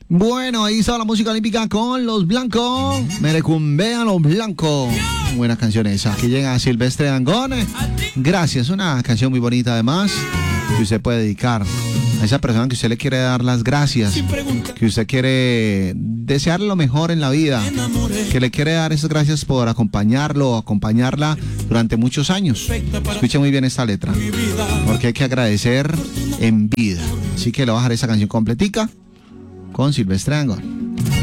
Bueno, ahí está la música olímpica con Los Blancos. Merecumbea Los Blancos. Buena canción esa. Aquí llega Silvestre Dangond. Gracias, una canción muy bonita además, que usted puede dedicar a esa persona que usted le quiere dar las gracias, que usted quiere desearle lo mejor en la vida, que le quiere dar esas gracias por acompañarlo o acompañarla durante muchos años. Escuche muy bien esta letra, porque hay que agradecer en vida. Así que le voy a dejar esa canción completica con Silvestre Dangond.